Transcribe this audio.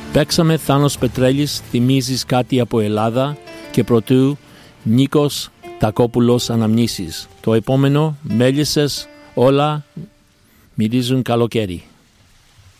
Παίξαμε Θάνος Πετρέλης, θυμίζεις κάτι από Ελλάδα και πρωτού Νίκος Τακόπουλος αναμνήσεις. Το επόμενο, μέλισσες όλα μυρίζουν καλοκαίρι.